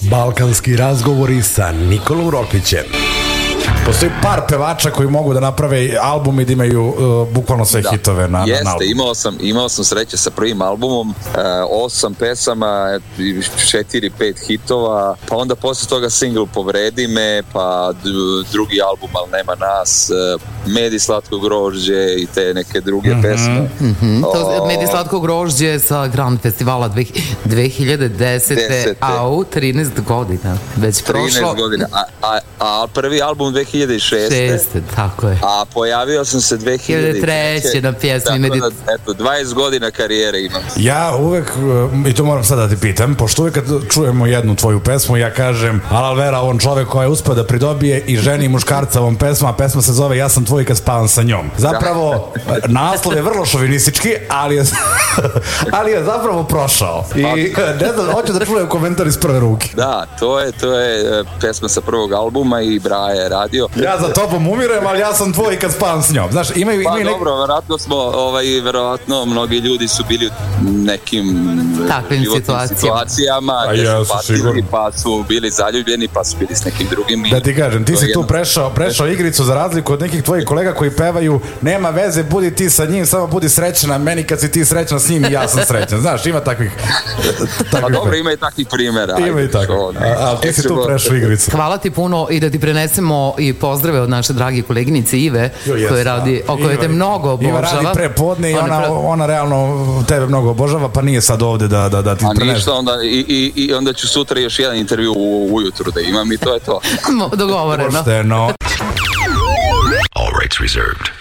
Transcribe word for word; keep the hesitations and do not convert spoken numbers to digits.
Balkanski razgovori sa Nikolom Roklićem. Postoji par pevača koji mogu da naprave album i da imaju uh, bukvalno sve da. hitove na, Jeste, na albumu. imao sam, imao sam sreće sa prvim albumom, uh, osam pesama, četiri, pet hitova, pa onda posle toga single Povredi me, pa d- drugi album Al nema nas, uh, Med i slatko grožđe i te neke druge mm-hmm. pesme. Mm-hmm. To o... Med i slatko grožđe sa Grand Festivala dve hiljade desete. a u trinaest godina već prošlo. trinaest godina, a, a, a prvi album dve hiljade šeste. šeste, tako je. A pojavio sam se dve hiljade treće na pjesmi Medit... da, eto, dvadeset godina karijere imam. Ja uvek, i to moram sad da ti pitam, pošto uvek kad čujemo jednu tvoju pesmu, ja kažem, Alal Vera, on čovek koji je uspeo da pridobije i ženi i muškarca ovom pesmu, a pesma se zove Ja sam tvoj kad spavam sa njom. Zapravo, naslov je vrlo šovinistički, ali je, ali je zapravo prošao. I ne znam, hoću da čujem komentar iz prve ruke. Da, to je, to je pesma sa prvog albuma i Braja je radio. Ja za tobom umirem, ali ja sam tvoj kad spavam s njom. Znaš, imaju, pa imaju nek... dobro, verovatno smo, ovaj, verovatno mnogi ljudi su bili u nekim takvim situacijama, situacijama gdje ja, su patili, pa su bili zaljubljeni, pa su bili s nekim drugim. Da ti kažem, ti si jedno... tu prešao, prešao igricu za razliku od nekih tvojih kolega koji pevaju, nema veze, budi ti sa njim, samo budi srećna, meni kad si ti srećna s njim i ja sam srećan. Znaš, ima takvih... takvih pa dobro, ima i takvih primjera. Ima i takvih. A, a ti si tu prešao igricu. Hvala ti puno i da ti prenesemo i pozdrave od naše dragi koleginice Ive, koja radi, o kojoj te mnogo obožava. Iva radi pre podne i ona, ona, ona realno tebe mnogo obožava, pa nije sad ovde da, da, da ti prenesem. A ništa, onda, i, i, i onda ću sutra još jedan intervju u, ujutru da imam i to je to. Dogovoreno. Pošteno. All rights reserved.